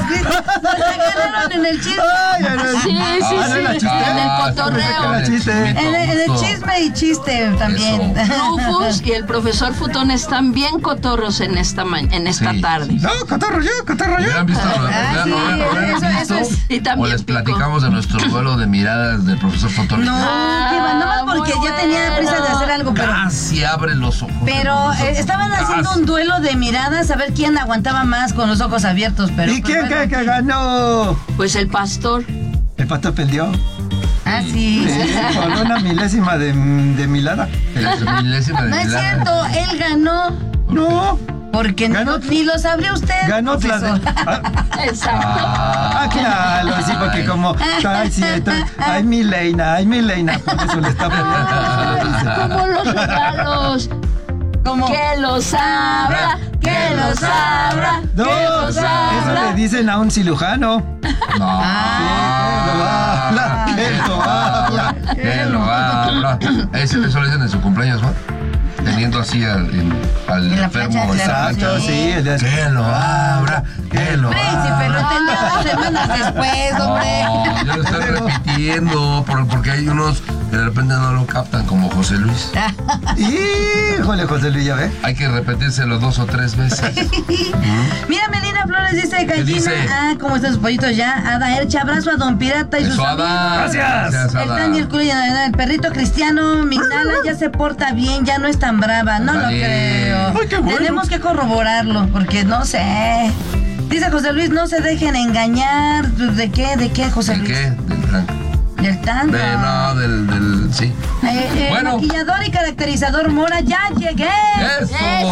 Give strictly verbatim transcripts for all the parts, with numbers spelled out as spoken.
Nos agarraron en el chisme. Ay, en el... Sí, sí, Ah, ¿no sí. era chiste? En el Ah, cotorreo. era chiste. En el, en el chisme y chiste también. Rufus y el profesor Futón están bien cotorros en esta ma- en esta Sí. tarde. No, cotorro yo, cotorro yo. ¿Hubieran visto? Ah, hubieran- sí, hubieran- hubieran eso- eso visto? es. Y también O les Pico. platicamos de nuestro duelo de miradas del profesor Fotón. No, Ah, que va, nomás porque muy ya tenía prisa de hacer algo, pero... Casi abre los ojos. Pero eh, estaban haciendo un duelo de miradas a ver quién aguantaba más con los ojos abiertos, pero... ¿Y pues, quién bueno. cree que ganó? Pues el pastor. El pastor perdió. Ah, sí. Sí, por una milésima de, de milada. El milésima de No es milagro. cierto, él ganó No, porque Ganó- ni lo sabría usted, ganó la de... profesor. Ah, Exacto. ah, claro, sí, porque como... Ay, sí, entonces, ay, mi Leina, ay, mi Leina, por eso le está apoyando. Como los regalos. Como... Que los abra, que los abra, No, que los eso abra. le dicen a un cirujano. No. Que lo habla, que lo habla. Que lo abra. Eso, eso lo dicen en su cumpleaños, ¿no? Teniendo así al, en- al En la enfermo. plancha, en la claro, plancha. Exacto, sí, el de... Que lo abra, que lo Príncipe, lo abra. entendió dos semanas después, hombre. No, yo lo estoy repitiendo por- porque hay unos que de repente no lo captan, como José Luis. Híjole, José Luis, ya ve. Hay que repetírselo dos o tres veces. Mira, Melina Flores dice ¿Qué gallina. dice? Ah, ¿cómo están sus pollitos ya? Ada Ercha, abrazo a Don Pirata y sus Eso, amigos. Ada. Gracias. El Ada. Tandy, el culo y el, el perrito cristiano Mignala ya se porta bien, ya no es tan brava. No lo Vale. creo. Ay, qué bueno. Tenemos que corroborarlo, porque no sé. Dice José Luis, no se dejen engañar. ¿De qué? ¿De qué, José ¿El Luis? qué? Del Frank. Del tango. De, no, del, del, sí. Eh, eh, Bueno. Maquillador y caracterizador Mora, ya llegué. ¡Eso!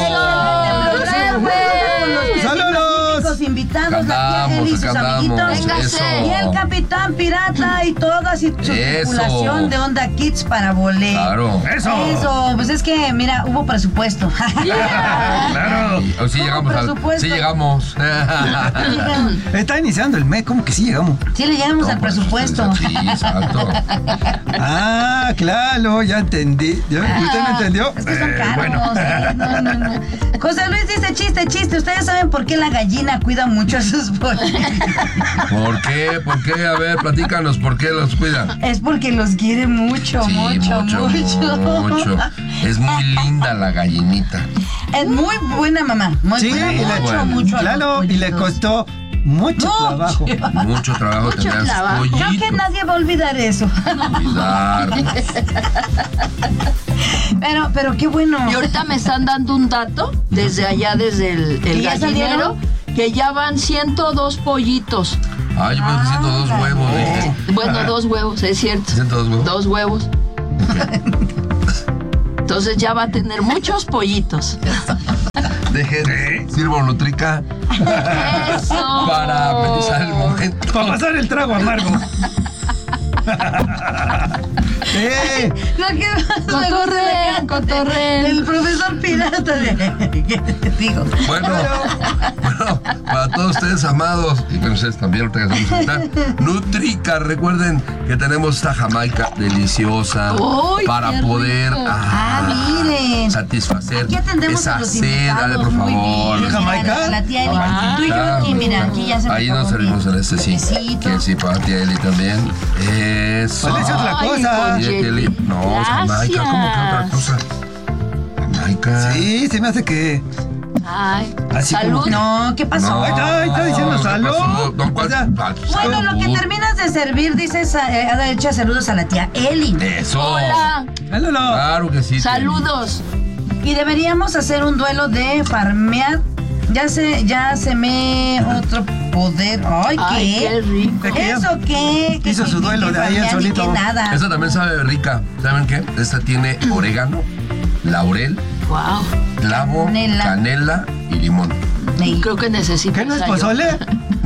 ¡Saludos! Los invitados, la tía Cantamos, Eli y sus cantamos. amiguitos. Véngase. Y el Capitán Pirata y toda su su Eso. tripulación de Onda Kids para volé. Claro. Eso, pues es que, mira, hubo presupuesto. Claro. Y hoy sí ¿Cómo llegamos. Al, presupuesto? sí llegamos. Está iniciando el mes, ¿cómo que sí llegamos? Sí, le llegamos al No, pues, presupuesto. Sí, exacto. Ah, claro, ya entendí. ¿Ya? ¿Usted no entendió? Es que son Eh, caros. bueno. sí, no, no, no. José Luis dice chiste, chiste. ¿Ustedes saben por qué la gallina cuida mucho a sus pollos? ¿Por qué? ¿Por qué? A ver, platícanos, ¿por qué los cuidan? Es porque los quiere mucho, Sí, mucho, mucho. mucho. Es muy linda la gallinita. Es muy buena mamá. Muy Sí, buena. y le- Mucho, mucho. a los Claro, y le pollitos. costó mucho Mucho. trabajo. Mucho trabajo Mucho tener a sus trabajo. Creo pollitos. que nadie va a olvidar eso. Cuidar. Pero, pero qué bueno. Y ahorita me están dando un dato desde allá, desde el, el ¿Que ya gallinero, que ya van ciento dos pollitos. Ay, yo me estoy haciendo dos huevos, dije. Bueno, dos huevos, es cierto. ¿Siento dos huevos? Dos huevos. Entonces ya va a tener muchos pollitos. Dejen, sirvo Nutrica Eso. para amenizar el momento. Para pasar el trago amargo. ¡Eh! Lo que más me gusta Cotorren, de- cotorren. El profesor pirata de... ¿Qué digo? Bueno, bueno, para todos ustedes amados, y para ustedes también, ahorita que hacemos esta, Nutrica, recuerden que tenemos esta Jamaica deliciosa ¡Uy, para qué poder rico! Ah, miren. satisfacer Aquí atendemos esa a los sed. invitados Dale, por muy favor. bien. ¿Jamaica? Mira, La tía Eli. Jamaiquita. Tú y yo aquí, mira, aquí ya se me Ahí nos acabó servimos mi en este sí. cafecito. Que sí, para ti, Eli, también. Eso. Parece otra Ay, cosa. Oye, que Eli- No, es Jamaica, ¿cómo que otra cosa? Jamaica. Sí, se me hace que... Ay, Así como- salud. No, ¿qué pasó? No, Ahí está, ahí está diciendo ¿qué salud. pasó? No, ¿cuál? O sea, Ah, Bueno, lo que salud. terminas de servir, dices, eh, Ada Echa, saludos a la tía Eli. Eso. Hola. Lalo. Claro que sí. Saludos. Y deberíamos hacer un duelo de farmear. Ya se, ya se me otro poder. Ay, Ay, ¿qué? qué rico. ¿De qué? ¿Eso qué? ¿Qué Hizo su duelo de ahí él farmear ni solito. qué nada. Esta también sabe rica. ¿Saben qué? Esta tiene orégano, laurel, Wow. clavo, Canela. canela y limón. Ey. Creo que necesito. ¿Qué no es esa yo. pozole?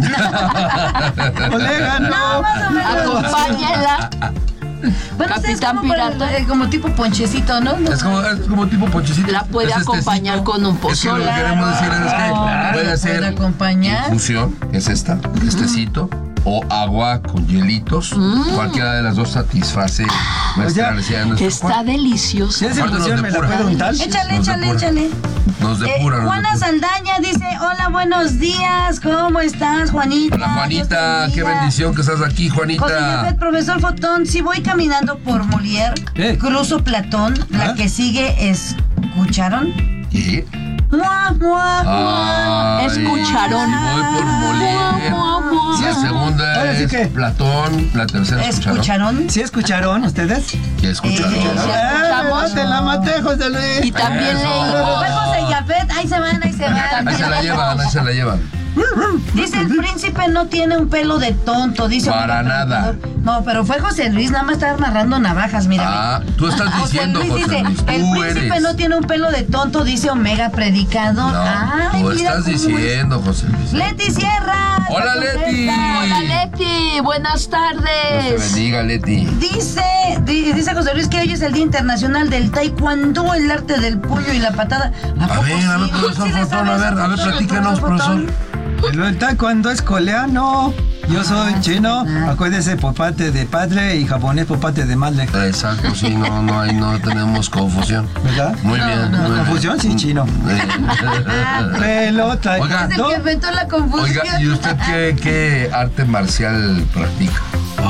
Orégano. No, más o menos. Acompáñala. Bueno, ustedes Capitán como, para- Pirata. eh, como tipo ponchecito, ¿no? No. Es como, es como tipo ponchecito. La puede Es este acompañar tecito. con un Es que lo pozole. que queremos decir es que Claro, puede puede ser acompañar. infusión, es esta, este tecito, o agua con hielitos. Mm. Cualquiera de las dos satisface nuestra Oye, necesidad de nuestro Está cuerpo. delicioso. Si es Aparte nos infusión, ¿me la depura. puedo untar? Échale, Nos échale, depura. échale. Nos depura, Eh, nos Juana depura. Saldaña dice, hola, buenos días, ¿cómo estás, Juanita? Hola, Juanita, Dios te qué bendiga. bendición que estás aquí, José Juanita. Jafet, profesor Fotón, si voy caminando por Molière, ¿Qué? cruzo Platón, la ¿Ah? que sigue, ¿escucharon? ¿Qué? Mua, mua, mua. Ay, Escucharon. Voy por Molière. Mua, mua, mua. La segunda Ahora sí es que- Platón, la tercera escucharon. ¿Escucharon? ¿Sí escucharon ustedes? ¿Qué escucharon? Eh, sí. escuchamos. Ah, te la maté, José Luis. Y también Eso. leímos. Fue José Jafet, ahí se van, ahí se van. Ahí se la llevan, ahí se la llevan. Dice, el príncipe no tiene un pelo de tonto, dice. Para Omega nada. Predicador. No, pero fue José Luis, nada más está amarrando navajas, mira. Ah, tú estás José diciendo, Luis José dice, Luis, el tú príncipe eres. no tiene un pelo de tonto, dice Omega Predicador. No, Ay, tú mira estás cómo es. diciendo, José Luis. Leti Sierra. Hola, está Leti. contenta. Hola, Leti. Buenas Dios te tardes. bendiga, Leti. Dice, di- dice José Luis que hoy es el Día Internacional del Taekwondo, el arte del puño y la patada. A poco ver, a ver, sí? profesor ¿Sí le Fotón, sabes, a ver, a ver, profesor platíquenos, Fotón? profesor. El taekwondo es coreano. Yo soy Ah, chino. ah. Acuérdese por parte de padre y japonés por parte de madre. Exacto, sí, no, no, ahí no tenemos confusión. ¿Verdad? Muy bien. no, muy bien. confusión, sí, chino. Eh, Pelo, Oiga. Es el taekwondo. que inventó la confusión. Oiga, ¿y usted qué, qué arte marcial practica?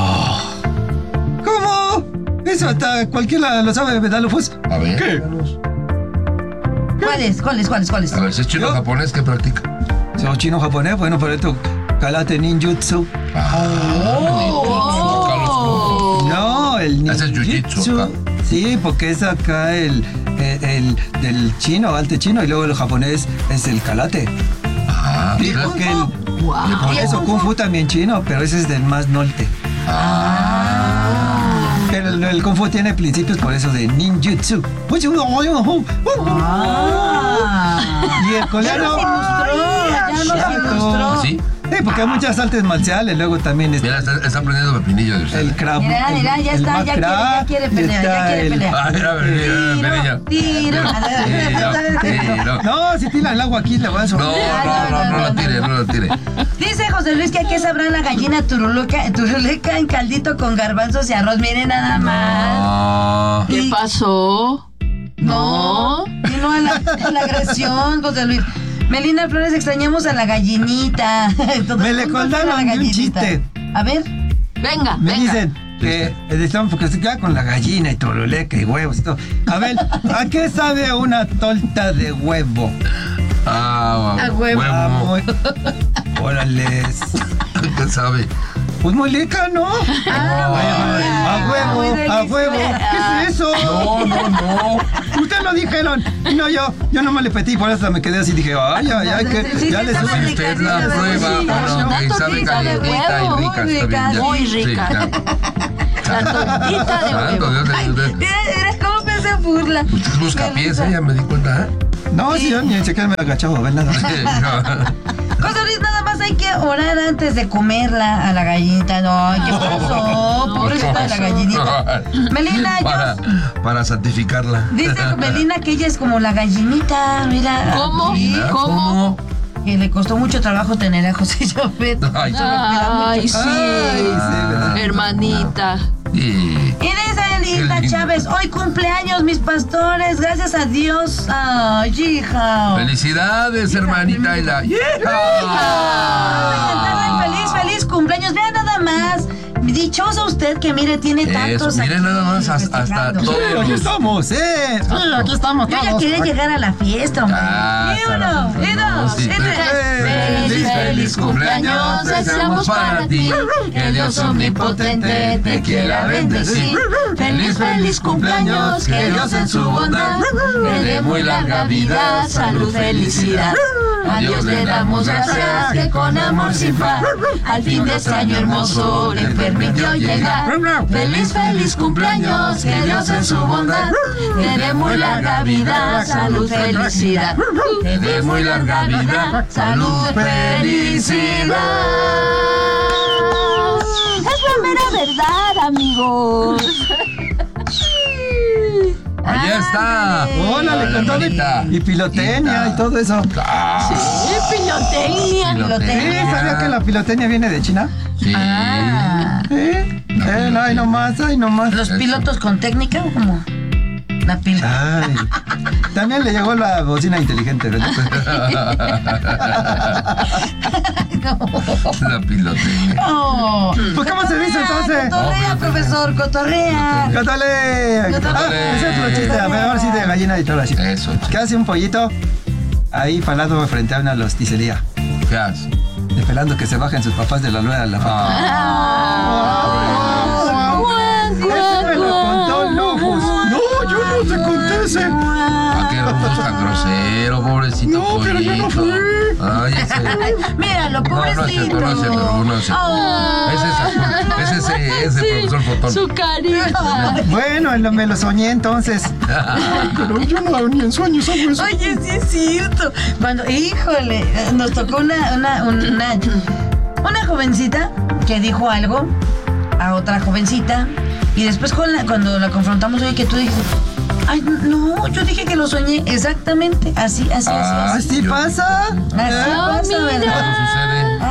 ¿Cómo? Eso hasta cualquiera lo sabe, ¿verdad, Lufus? A ver. ¿Qué? ¿Cuáles, cuáles, cuáles, cuáles? A ver, si es chino Yo- japonés, ¿qué practica? Soy chino japonés, bueno, por esto, karate ninjutsu. Ah, Oh. Carlos, No, el Ese es jiu-jitsu, ninjutsu. acá. Sí, porque es acá el, el, el del chino, arte chino, y luego el japonés es el karate. Ah, Sí, ¿usted? porque el, Wow. por eso Kung Fu también chino, pero ese es del más norte. Pero el, el Kung Fu tiene principios por eso de ninjutsu. Ah. Y el Ya coreano. nos ilustró, ya nos Exacto. ilustró. ¿Sí? Sí, porque hay muchas artes marciales, luego también está Mira, está, está aprendiendo pepinillo de usted. el crab. Mira, el- mira, ya el está, ya quiere, ya macra, quiere y pelear, ya está quiere el- pelear. Ay, a ver, mira, mira, Tiro, Tiro, tiro. No, si tira el agua aquí le va a No, subir. no, no, no lo tire, no lo tire. Dice José Luis que aquí sabrá la gallina turuluca, turuleca en caldito con garbanzos y arroz. Miren nada más. Ah, ¿Qué pasó? No. Y no a la, a la agresión, José Luis. Melina Flores, extrañamos a la gallinita. Todo Me el le mundo contaron quiere a la un gallinita. chiste. A ver. Venga, Me venga. dicen que estamos porque se queda con la gallina y toroleca y huevos y todo. A ver, ¿a qué sabe una torta de huevo? ah, A huevo. Ah, muy... Órale. ¿Qué sabe? Pues muy rica, ¿no? a muy huevo, a deliciosa. huevo. ¿Qué es eso? No, no, no. Ustedes lo dijeron. Y no, yo, yo nomás le petí, por eso me quedé así. Dije, ay, ay, ay, que Sí, ya sí, le estaba suben. rica, Usted sí, la estaba prueba, rica. bueno, Una que sabe tortita de calientita y huevo, rica, muy está bien. ya. Muy rica. Sí, ya. La tortita de Santo huevo. Dios de Ay, Dios. mira, mira cómo me se burla. Usted busca Qué pieza, risa. ya me di cuenta, ¿eh? No, si yo ni en chequear me agachaba a ver nada. José Luis, nada más hay que orar antes de comerla a la gallinita. No, ¿qué pasó? Pobrecita de la gallinita. Melina, Para, yo... para santificarla. Dice Melina que ella es como la gallinita, mira. ¿Cómo? Sí, Mira, ¿Cómo? que le costó mucho trabajo tener a José Jafet. Ay, Ay, sí. Ay, sí, ¿verdad? Hermanita. y... Y dice Elita Qué lindo. Chávez, hoy cumpleaños mis pastores, gracias a Dios. Ay, hija. Felicidades, hermanita y la. Vamos a cantarle feliz, feliz cumpleaños. Vea nada más. Dichosa usted que mire, tiene tantos. Eso, miren aquí nada más hasta, hasta festejando. todos. Aquí estamos, ¿eh? Sí, aquí estamos Yo ya todos. quería llegar a la fiesta, hombre. Ah, y uno, y dos, y tres. Feliz, feliz cumpleaños deseamos para ti. Que Dios omnipotente te quiera bendecir. Feliz, feliz cumpleaños, que Dios en su bondad te dé muy larga vida, salud, felicidad. A Dios le damos gracias que con amor sin par al fin de este año hermoso le permitió llegar. Feliz, feliz cumpleaños, que Dios en su bondad te dé muy larga vida, salud, felicidad. Te dé muy larga vida, salud, felicidad. Es la mera verdad, amigos. Allá está. Hola, le contó de hermanita. y pilotenia y todo eso. Ah, Sí, pilotecnia. Sí, ¿sabía que la pilotenia viene de China? sí. Ah, Sí. Eh, no, ay, nomás, ay, nomás. ¿los pilotos con técnica o cómo? La pila. Ay. También le llegó la bocina inteligente, ¿verdad? La pilotería. Oh. Pues, ¿cómo se dice entonces? Cotorrea, profesor, cotorrea. ¡Cátale! Ah, ese es otro chiste. A ver, ahora sí de gallina y todo así. Eso, ¿Qué hace un pollito ahí parado frente a una losticería? ¿qué haces? Esperando que se bajen sus papás de la rueda de la fama. Ah, ¡Ese me lo contó Lujos! ¡No, yo no te conté ese! ¿a qué Rufus tan grosero, pobrecito? No, pero yo no pollito? fui. Ay, ese. Míralo, No, no es pobrecito. cierto, no es cierto, Rufus, no es cierto. Oh. Ese es, ese, ese, ese profesor Fotón. Su carita. Bueno, lo- me lo soñé entonces. Pero yo no ni en sueños hago eso. Oye, sí es cierto. Cuando, híjole, nos tocó una, una, una, una jovencita que dijo algo a otra jovencita y después con la- cuando la confrontamos, oye, que tú dijiste, ay, no, yo dije que lo soñé exactamente, así, así, Ah, así, ¿Así yo- pasa? así. Así Ah, pasa, mira. ¿verdad? Eso sucede.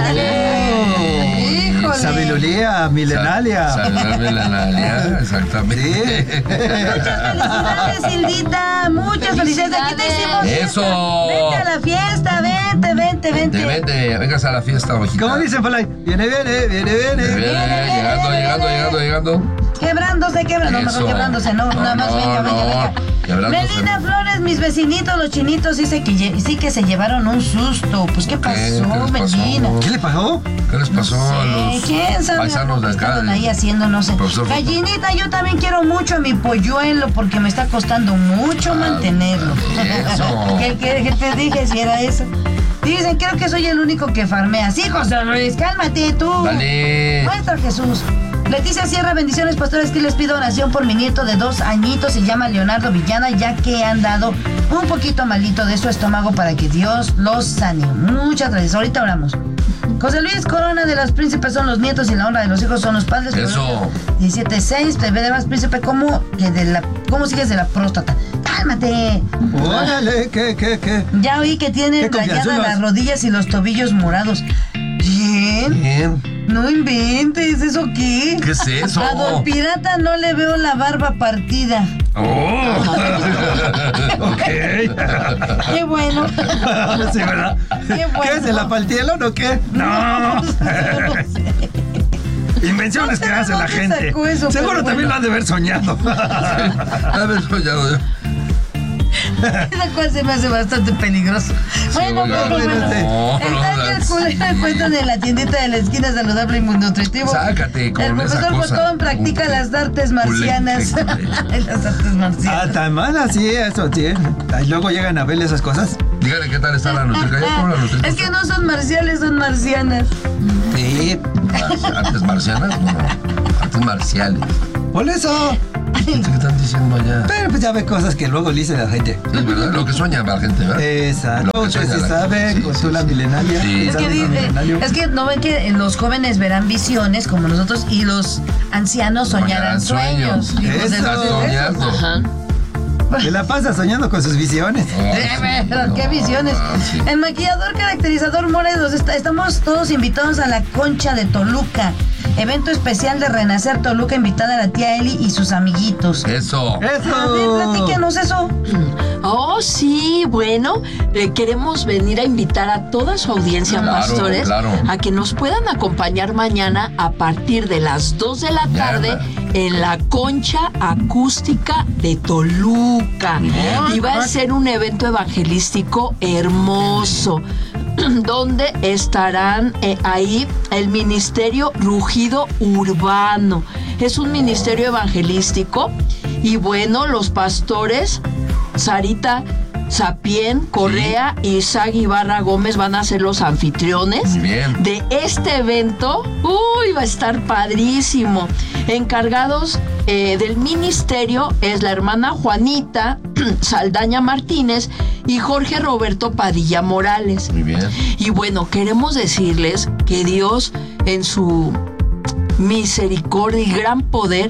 Ándale. Híjole. Sabiduría milenaria. Sabiduría milenaria, exactamente. Muchas felicidades, Hildita. Muchas felicidades. Aquí te hicimos fiesta. Eso. Vente a la fiesta, vente, vente, vente. Vente, vente, vengas a la fiesta, ovejita. ¿Cómo dicen por ahí? Viene, viene, viene, Viene, viene. viene, llegando, llegando, llegando, llegando. Quebrándose, quebrándose, no, Eso. mejor quebrándose, no, No, nada más no, venga, venga, no. venga. Quebrándose. Melina Flores, mis vecinitos, los chinitos, dice que lle- sí que se llevaron un susto. Pues, ¿qué pasó, ¿Qué les pasó? Melina? ¿Qué le pasó? ¿Qué les pasó a Sí, los ¿quién sabe paisanos de lo que acá? estaban ahí haciendo? No sé. Profesor Fotón. Gallinita, yo también quiero mucho a mi polluelo porque me está costando mucho mantenerlo. eso. ¿Qué, qué, qué te dije si era eso? Dicen, creo que soy el único que farmea. Sí, José Luis, cálmate tú. Dale. Maestro Jesús. Leticia Sierra, bendiciones, pastores, que les pido oración por mi nieto de dos añitos, se llama Leonardo Villana, ya que han dado un poquito malito de su estómago para que Dios los sane. Muchas gracias, ahorita oramos. José Luis Corona, de los príncipes son los nietos y la honra de los hijos son los padres. Eso. diecisiete seis, te ve de más príncipe, ¿cómo, que de la, ¿cómo sigues de la próstata? ¡Cálmate! Órale, ¿qué, qué, qué? Ya oí que tiene ¿Qué rayadas confianzuelas? las rodillas y los tobillos morados. ¿Bien? Bien. No inventes, ¿eso qué? ¿Qué es eso? A Don Pirata no le veo la barba partida. Oh. Ok. Qué bueno. Sí, ¿verdad? Qué bueno. ¿Qué? ¿Se la partieron o qué? No. Yo no sé. Invenciones que hace la ¿Dónde gente. sacó eso? Seguro Pero también bueno. lo han de haber soñado. A ver, soñado yo. Esa cual se me hace bastante peligroso. Bueno, oiga, pero bueno. no, El no, Daniel no. Culera encuentran en la tiendita de la esquina saludable y muy nutritivo. Sácate con El esa profesor cosa. Fotón practica Culente, las artes marcianas. culente. Las artes Ah, marcianas. tan mal así, eso sí. Y luego llegan a ver esas cosas. Dígale qué tal está la nutrica. ¿Ya probó la nutrica? Es que no son marciales, son marcianas. Sí. ¿Artes marcianas? No, no. Artes marciales. Por eso. ¿Qué están diciendo allá? Pero pues ya ve cosas que luego le dice la gente. Sí, ¿verdad? Lo que sueña la gente, ¿verdad? Exacto. Lo que Usted sueña sí la sabe, gente. Sí, con sí, tú la sí. milenaria. Sí. Es ¿sabe que, lo dice- milenario? es que no ven que los jóvenes verán visiones como nosotros y los ancianos soñarán Soñarán sueños. sueños. Y pues, Eso. entonces, Estás soñando. Ajá. Se la pasa soñando con sus visiones. Oh, Eh, Pero qué no, visiones. ah, sí. El maquillador caracterizador Morelos, est- estamos todos invitados a la Concha de Toluca. Evento especial de Renacer Toluca, invitada a la tía Eli y sus amiguitos. Eso. A ver, Eso. platíquenos eso. Oh, sí, bueno, eh, queremos venir a invitar a toda su audiencia, Claro, pastores, claro. a que nos puedan acompañar mañana a partir de las dos de la tarde Mañana. en la Concha Acústica de Toluca. Y va a ser un evento evangelístico hermoso, donde estarán eh, ahí el Ministerio Rugido Urbano. Es un ministerio evangelístico y bueno, los pastores Sarita Sapien Correa y Sagi Ibarra Gómez van a ser los anfitriones Muy bien. de este evento. Uy, va a estar padrísimo. Encargados eh, del ministerio es la hermana Juanita Saldaña Martínez y Jorge Roberto Padilla Morales. Muy bien. Y bueno, queremos decirles que Dios en su misericordia y gran poder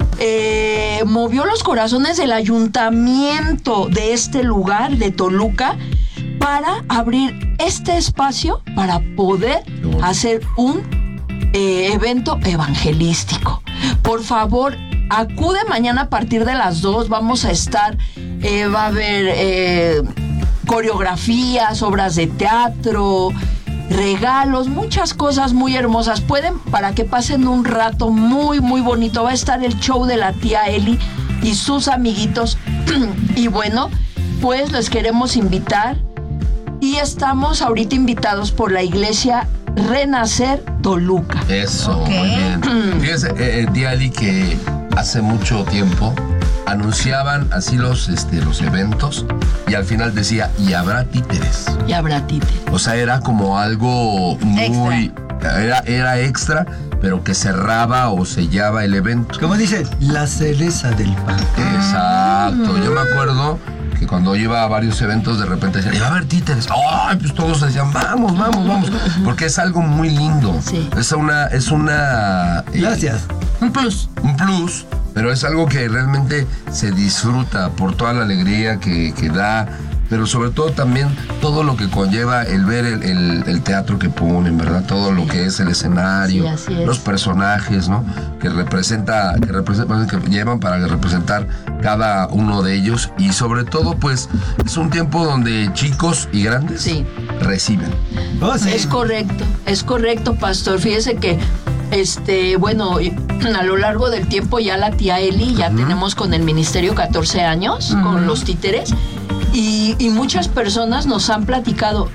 eh, movió los corazones del ayuntamiento de este lugar, de Toluca, para abrir este espacio para poder bueno. hacer un eh, evento evangelístico. Por favor, acude mañana a partir de las dos, vamos a estar, eh, va a haber eh, coreografías, obras de teatro, regalos, muchas cosas muy hermosas. Pueden, para que pasen un rato muy, muy bonito. Va a estar el show de la tía Eli y sus amiguitos. Y bueno, pues les queremos invitar. Y estamos ahorita invitados por la iglesia Renacer Toluca. Eso, Ok. muy bien. Fíjese, eh, eh, tía Ali, que hace mucho tiempo anunciaban así los, este, los eventos y al final decía, y habrá títeres. Y habrá títere. O sea, era como algo muy... Era, era extra, pero que cerraba o sellaba el evento. Como dice, la cereza del pan. Exacto. Yo me acuerdo que cuando iba a varios eventos, de repente decían, ¿y va a haber títeres? ¡Ay! Pues todos decían, vamos, vamos, vamos. Porque es algo muy lindo. Sí. Es una... Es una eh, Gracias. Un plus. un plus, pero es algo que realmente se disfruta por toda la alegría que, que da, pero sobre todo también todo lo que conlleva el ver el, el, el teatro que ponen, ¿verdad? Todo lo que es el escenario, Sí, así es. los personajes, ¿no? Que representa, que representa, que llevan para representar cada uno de ellos y sobre todo, pues, es un tiempo donde chicos y grandes Sí. reciben. Oh, sí. Es correcto, es correcto, pastor. Fíjese que, este, bueno, a lo largo del tiempo ya la tía Eli, ya tenemos con el ministerio catorce años, con los títeres, y, y muchas personas nos han platicado.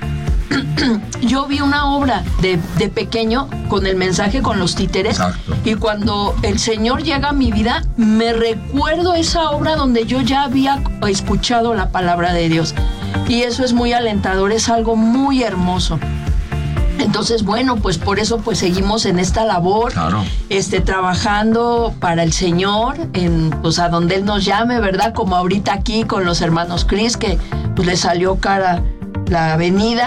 Yo vi una obra de, de pequeño con el mensaje con los títeres. Exacto. Y cuando el Señor llega a mi vida, me recuerdo esa obra donde yo ya había escuchado la palabra de Dios. Y eso es muy alentador, es algo muy hermoso. Entonces, bueno, pues por eso pues seguimos en esta labor, Claro. este, trabajando para el Señor, en, pues a donde Él nos llame, ¿verdad? Como ahorita aquí con los hermanos Cris, que pues le salió cara la avenida.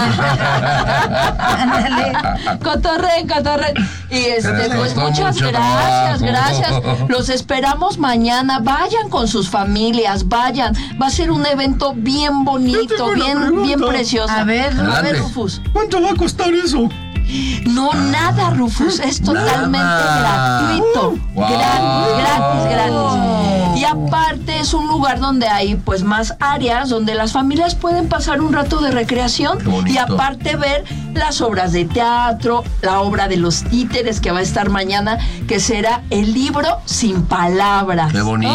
Ándale. Cotorren, cotorren. Y este, Les pues costó muchas mucho gracias, trabajo. gracias. Los esperamos mañana. Vayan con sus familias, vayan. Va a ser un evento bien bonito, tengo una bien, pregunta. bien precioso. A ver, a ver, Adelante. Rufus. ¿Cuánto va a costar eso? No, nada, Rufus. Es totalmente Nada. gratuito. Wow. Gratis, gratis, gratis. Y aparte es un lugar donde hay pues más áreas donde las familias pueden pasar un rato de recreación. Qué bonito. Y aparte ver las obras de teatro, la obra de los títeres que va a estar mañana, que será el libro sin palabras. ¡Qué bonito!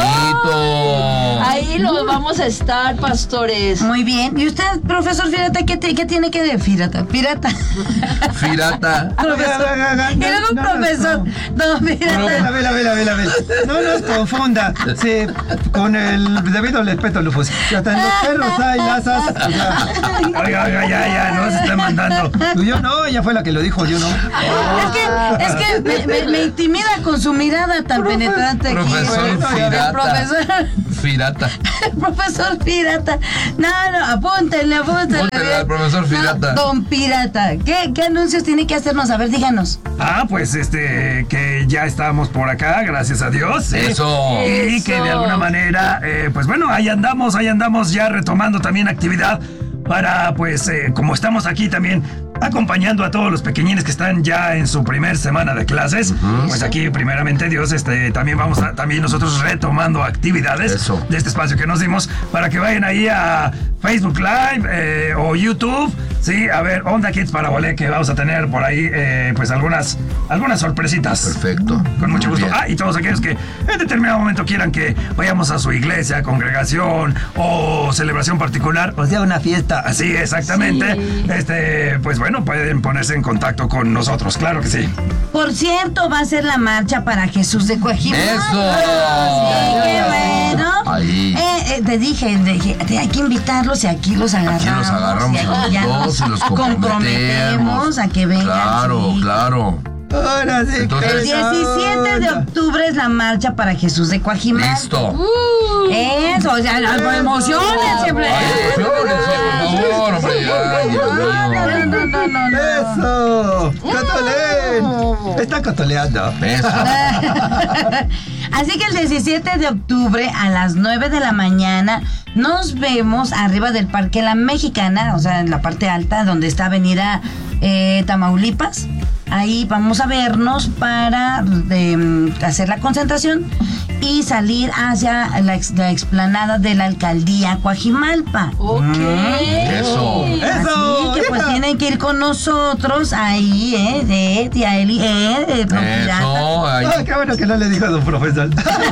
Ahí lo vamos a estar, pastores. muy bien. ¿Y usted, profesor Pirata, qué, te- qué tiene que decir? Pirata. Pirata. Firata. Profesor. Y luego un profesor. No, pirata. Vela, vela, vela, vela, vela. No nos confunda. Sí, con el debido respeto, Lufus. Que hasta en los perros hay lazas. O sea, oiga, oiga, ya, ya, no se está mandando. Yo no, ella fue la que lo dijo, yo no. Es que, es que me, me- me intimida con su mirada tan penetrante aquí. Profesor El Pirata. profesor, Firata. el profesor Pirata. No, no, apúntenle, apúntenle. Apúntenle al profesor Pirata. No, don Pirata. ¿Qué, ¿Qué anuncios tiene que hacernos? A ver, díganos. Ah, pues este, que ya estamos por acá, gracias a Dios. ¿eh? Eso. Y que de alguna manera, eh, pues bueno, ahí andamos, ahí andamos ya retomando también actividad para, pues, eh, como estamos aquí también acompañando a todos los pequeñines que están ya en su primer semana de clases, pues aquí primeramente Dios, este, también vamos a, también nosotros retomando actividades Eso. de este espacio que nos dimos para que vayan ahí a Facebook Live eh, o YouTube, sí, a ver, Onda Kids Parabolé, que vamos a tener por ahí, eh, pues algunas, algunas sorpresitas. Perfecto. Con mucho Muy gusto. bien. Ah, y todos aquellos que en determinado momento quieran que vayamos a su iglesia, congregación o celebración particular. O sea, una fiesta. Así, exactamente. Sí. Este, pues bueno, pueden ponerse en contacto con nosotros, claro que sí. Por cierto, va a ser la marcha para Jesús de Coajimalpa. ¡Eso! Sí, qué bueno. Ahí. Eh, eh, te dije, te dije, te- hay que invitarlos y aquí los agarramos. Aquí los agarramos y aquí a ya los dos y los comprometemos. a que vengan. Claro, sí. claro. Ahora sí. Entonces- El diecisiete de octubre es la marcha para Jesús de Coajimalpa. Listo. Eso, o sea, las emociones siempre. Ay, emociones, sí, por favor, hombre. Ay, Dios No, no, mío. no, no, no, no. ¡Eso! ¡Cotolén! Está cotoleando. Eso. Así que el diecisiete de octubre a las nueve de la mañana nos vemos arriba del Parque La Mexicana, o sea, en la parte alta donde está Avenida eh, Tamaulipas. ahí vamos a vernos para de, hacer la concentración y salir hacia la, ex, la explanada de la alcaldía Coajimalpa. Ok. Eso. ¡Eso! Así que pues ¡Hija! tienen que ir con nosotros ahí, ¿eh? De tía Eli, ¿eh? De Don Pirata. Eso. Ay, Ah, qué bueno que no le dijo a don profesor.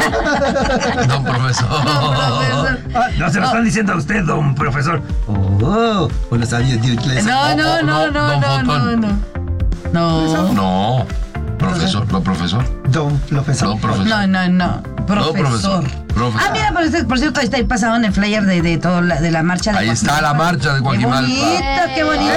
don profesor. Ah, No se lo están diciendo a usted, don profesor. Oh, pues lo sabía de inglés. No, no, no, no, Don no, no, Fotón. no. No. No. Profesor, no, profesor. Don profesor. No, profesor. No, no, no. Profesor. profesor. Profesor. Ah, mira, por, este- por cierto, ahí está ahí pasado en el flyer de, de, todo la, de la marcha de Ahí está la Coajimalpa. marcha de Qué Coajimalpa. bonito, qué bonito.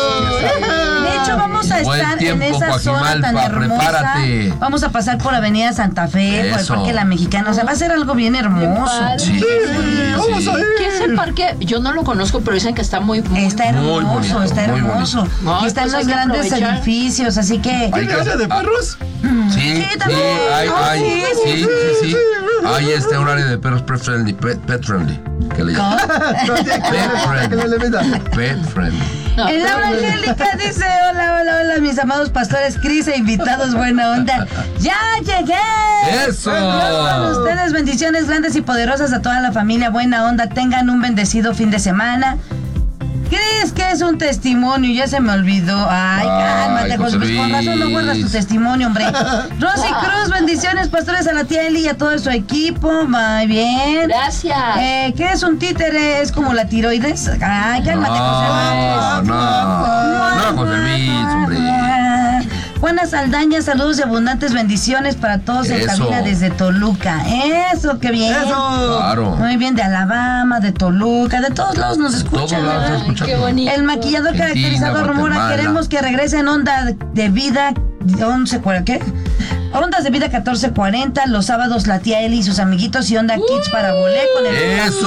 De hecho, vamos a Buen estar tiempo, en esa zona tan Coajimalpa, hermosa. prepárate. Vamos a pasar por Avenida Santa Fe, por el Eso. Parque La Mexicana. O sea, va a ser algo bien hermoso. padre. Sí, Vamos sí. a ir. ¿Qué es el parque? Yo no lo conozco, pero dicen que está muy, muy Está Muy hermoso, bonito, está muy hermoso. bonito. No, Y están pues hay los que grandes aprovechar. edificios, así que. Hay ¿Tiene área de perros? Sí, Sí, sí, también. hay, Ah, hay, sí, sí, sí, sí, sí. Hay este un área de perros pet friendly, pet, pet friendly. ¿Qué le llaman? No tiene que ver, que no le meta. Pet friendly. No, El Laura Angélica dice, hola, hola, hola, mis amados pastores Cris e invitados, buena onda. ¡Ya llegué! ¡Eso! Con ustedes, bendiciones grandes y poderosas a toda la familia, buena onda, tengan un bendecido fin de semana. ¿Crees que es un testimonio? Ya se me olvidó. Ay, Ay, cálmate, José José Luis. Con razón no Luis. guardas tu testimonio, hombre. Rosy Cruz, bendiciones, pastores, a la tía Eli y a todo su equipo. Muy bien. Gracias. Eh, ¿Qué es un títere? ¿Es como la tiroides? Ay, cálmate, José Luis. No, no, no, José Luis, hombre. Juana Saldaña, saludos y abundantes bendiciones para todos en Eso. cabina desde Toluca. Eso, qué bien. Eso. Claro. Muy bien, de Alabama, de Toluca, de todos lados nos De todos escuchan. lados ¿verdad? se escucha. Qué bonito. El maquillador Argentina, caracterizador Mora, Guatemala. queremos que regrese en onda de vida once cuarenta, ¿qué? Ondas de vida catorce cuarenta, los sábados la tía Eli y sus amiguitos y Onda Kids para volé con el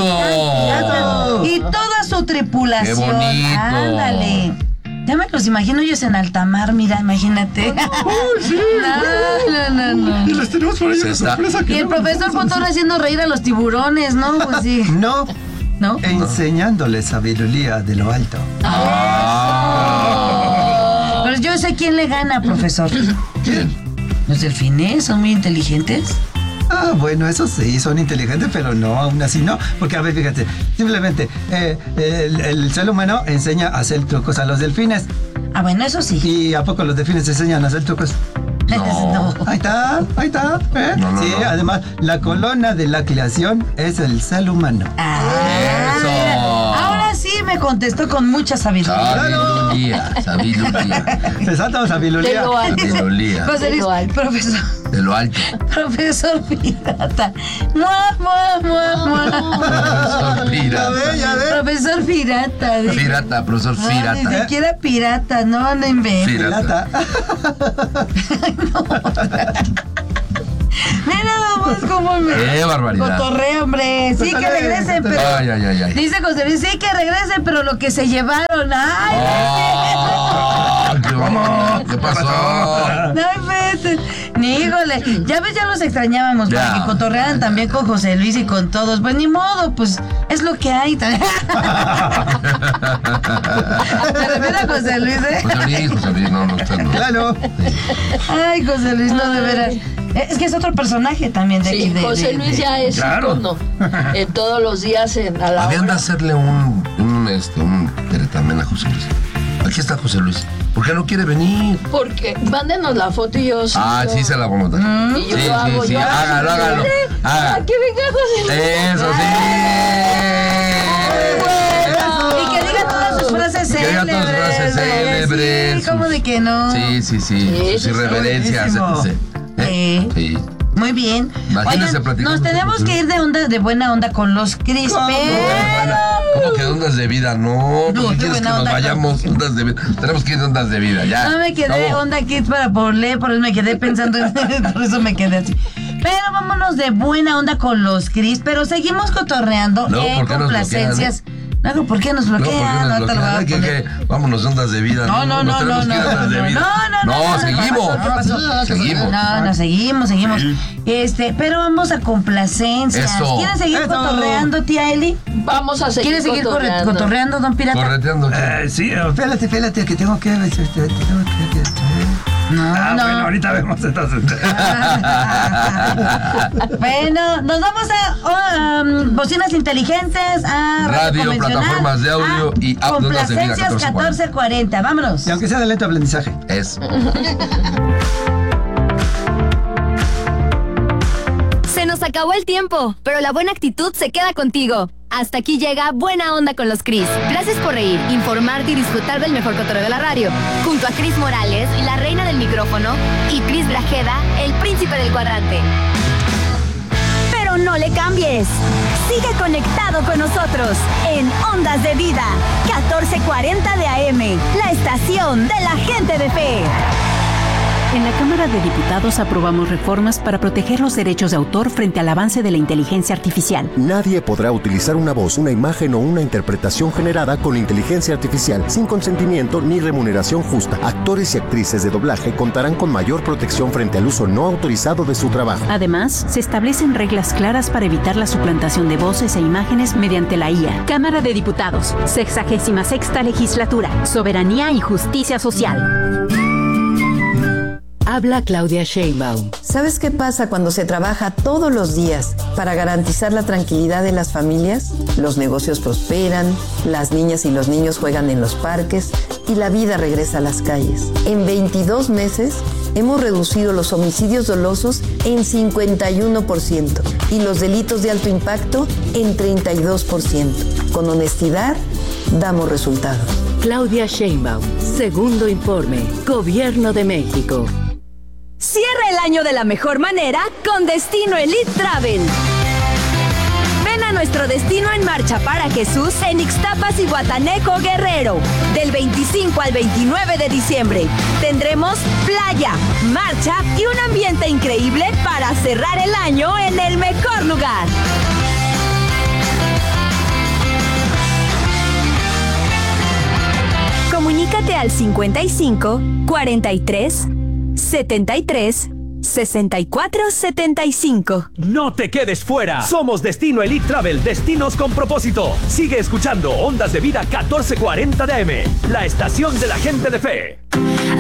¡Eso! y toda su tripulación. ¡Qué bonito! Ándale. Ya me los imagino ellos en alta mar, mira, imagínate. No, no, no, Y no. les tenemos por ahí Se una está- sorpresa que Y el no- profesor Fotón haciendo reír a los tiburones, ¿no? Pues sí. No, ¿No? enseñándoles sabiduría de lo alto. Ah. Pero yo sé quién le gana, profesor. ¿Quién? Los delfines son muy inteligentes. Ah, bueno, eso sí, son inteligentes, pero no, aún así no. Porque, a ver, fíjate, simplemente eh, el, el ser humano enseña a hacer trucos a los delfines. Ah, bueno, eso sí. ¿Y a poco los delfines enseñan a hacer trucos? No. Ahí está, ahí está. ¿eh? No, no, sí, no. además, la colonna de la creación es el ser humano. Ah, Eso. mira. Ahora sí me contestó con mucha sabiduría. Sabiduría, sabiduría. Exacto, De sabiduría. lo alto. Sabiduría. José Luis, De lo alto. profesor, De lo alto. profesor pirata. Mua, mua, mua, mua. Profesor Ya pirata. ve, ya ve. Profesor pirata. dijo. Pirata, profesor No, ni pirata. siquiera pirata, no, no inventes. Pirata. Pirata. Mira nomás cómo me Qué barbaridad. cotorrea, hombre. Sí que Cotorrea, regresen, pero... Ay, ay, ay, ay. Dice José Luis, sí que regresen, pero lo que se llevaron. ¡Ay! Ah, ¿qué, ¿Cómo? ¿Qué pasó? No inventes. Ni híjole. Ya ves, ya los extrañábamos para Ya. que cotorrearan también con José Luis y con todos. Pues ni modo, pues es lo que hay. ¿Te refieres a José Luis, eh? José Luis, José Luis, no, no, usted no. Claro. Ay, José Luis, no, de veras. Es que es otro personaje también de aquí. Sí, de, José de- Luis de- ya es Claro. turno. En todos los días en, a la Habían de hora. hacerle un, un, este, un también a José Luis. Aquí está José Luis. ¿Por qué no quiere venir? Porque mándenos la foto y yo. Ah, sí, se la vamos a dar. Y yo Sí, lo hago, sí, sí. yo hago. Hágalo, hágalo. Haga. Que venga José Luis. Eso sí. Y que diga todas sus frases Que diga todas sus frases célebres. célebres, Sí, ¿cómo sus- de que no? Sí, sí, sí. Sí, Sus sí, irreverencias. buenísimo. etcétera. ¿Eh? Sí. Muy bien. Imagínense Oigan, platicando nos con tenemos José que ir de onda, de buena onda con los Cris, ¿Cómo? pero... ¿Cómo que ondas de vida? No, No, ¿por qué qué quieres que buena nos onda, vayamos ondas de vida? Tenemos que ir de ondas de vida, ya. No me quedé ¿Cómo? onda kids para por leer, por eso me quedé pensando en por eso me quedé así. Pero vámonos de buena onda con los Cris, pero seguimos cotorreando No, en ¿por qué nos complacencias. No, ¿por qué nos No, ¿por bloquean? qué nos No, te lo voy a bloquean? ¿Qué, poner. qué? Vámonos de ondas de vida. No, no, no, Nos tenemos no, que ir de no, ondas de no, vida. no, no, no, no, seguimos. ¿qué pasó? Seguimos. No, no, seguimos, seguimos. Este, pero vamos a complacencias. Eso. ¿Quieres seguir Eso. cotorreando, tía Eli? Vamos a seguir ¿Quieres seguir corre- cotorreando. cotorreando, don Pirata? Correteando. ¿qué? Eh, sí, eh, Espérate, espérate, que tengo que... Tengo que... No, Ah, no. bueno, ahorita vemos entonces. Bueno, nos vamos a oh, um, bocinas inteligentes, a Radio, convencional, plataformas de audio a y app de Ondas de Vida Complacencias catorce cuarenta. Vámonos. Y aunque sea de lento aprendizaje. Es. Se nos acabó el tiempo, pero la buena actitud se queda contigo. Hasta aquí llega Buena Onda con los Cris. Gracias por reír, informarte y disfrutar del mejor cotorreo de la radio. Junto a Cris Morales, la reina del micrófono, y Cris Grajeda, el príncipe del cuadrante. Pero no le cambies. Sigue conectado con nosotros en Ondas de Vida, catorce cuarenta de A M, la estación de la gente de fe. En la Cámara de Diputados aprobamos reformas para proteger los derechos de autor frente al avance de la inteligencia artificial. Nadie podrá utilizar una voz, una imagen o una interpretación generada con inteligencia artificial sin consentimiento ni remuneración justa. Actores y actrices de doblaje contarán con mayor protección frente al uso no autorizado de su trabajo. Además, se establecen reglas claras para evitar la suplantación de voces e imágenes mediante la I A. Cámara de Diputados, sexagésima sexta legislatura, soberanía y justicia social. Habla Claudia Sheinbaum. ¿Sabes qué pasa cuando se trabaja todos los días para garantizar la tranquilidad de las familias? Los negocios prosperan, las niñas y los niños juegan en los parques y la vida regresa a las calles. En veintidós meses hemos reducido los homicidios dolosos en cincuenta y uno por ciento y los delitos de alto impacto en treinta y dos por ciento. Con honestidad, damos resultados. Claudia Sheinbaum. Segundo informe. Gobierno de México. Cierra el año de la mejor manera con Destino Elite Travel. Ven a nuestro Destino en Marcha para Jesús en Ixtapas y Guataneco, Guerrero. Del veinticinco al veintinueve de diciembre tendremos playa, marcha y un ambiente increíble para cerrar el año en el mejor lugar. Comunícate al cincuenta y cinco, cuarenta y tres, setenta y tres, sesenta y cuatro, setenta y cinco. No te quedes fuera. Somos Destino Elite Travel, destinos con propósito. Sigue escuchando Ondas de Vida catorce cuarenta de A M, la estación de la gente de fe.